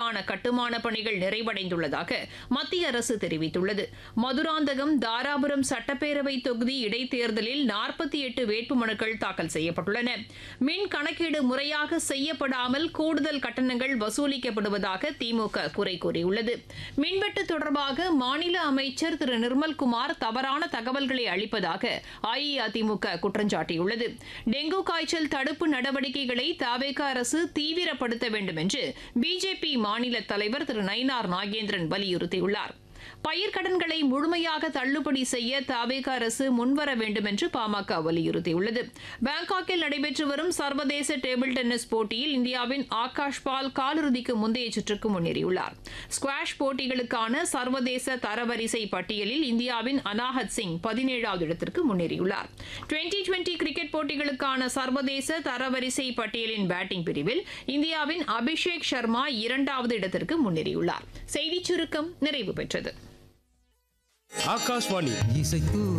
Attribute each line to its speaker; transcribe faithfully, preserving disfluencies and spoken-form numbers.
Speaker 1: மீதான கட்டுமான பணிகள் நிறைவடைந்துள்ளதாக மத்திய அரசு தெரிவித்துள்ளது. மதுராந்தகம் தாராபுரம் சட்டப்பேரவை தொகுதி இடைத்தேர்தலில் நாற்பத்தி எட்டு வேட்புமனுக்கள் தாக்கல் செய்யப்பட்டுள்ளன. மின் கணக்கீடு முறையாக செய்யப்படாமல் கூடுதல் கட்டணங்கள் வசூலிக்கப்படுவதாக திமுக குறை கூறியுள்ளது. மின்வெட்டு தொடர்பாக மாநில அமைச்சர் திரு நிர்மல்குமார் தவறான தகவல்களை அளிப்பதாக அஇஅதிமுக குற்றம் சாட்டியுள்ளது. டெங்கு காய்ச்சல் தடுப்பு நடவடிக்கைகளை தவேக அரசு தீவிரப்படுத்த வேண்டும் என்று பிஜேபி மாநில தலைவர் திரு நயினார் நாகேந்திரன் வலியுறுத்தியுள்ளார். பயிர்க்கடன்களை முழுமையாக தள்ளுபடி செய்ய தவேக அரசு முன்வர வேண்டும் என்று பாமக வலியுறுத்தியுள்ளது. பாங்காக்கில் நடைபெற்று வரும் சர்வதேச டேபிள் டென்னிஸ் போட்டியில் இந்தியாவின் ஆகாஷ் பால் காலிறுதிக்கு முந்தைய சுற்றுக்கு முன்னேறியுள்ளார். ஸ்குவாஷ் போட்டிகளுக்கான சர்வதேச தரவரிசை பட்டியலில் இந்தியாவின் அனாஹத் சிங் பதினேழாவது இடத்திற்கு முன்னேறியுள்ளார். டுவெண்டி டுவெண்டி கிரிக்கெட் போட்டிகளுக்கான சர்வதேச தரவரிசை பட்டியலின் பேட்டிங் பிரிவில் இந்தியாவின் அபிஷேக் சர்மா இரண்டாவது இடத்திற்கு முன்னேறியுள்ளார். செய்திச் சுருக்கம் நிறைவு பெற்றது.
Speaker 2: ஆகாஷ்வாணி
Speaker 3: இசைத்து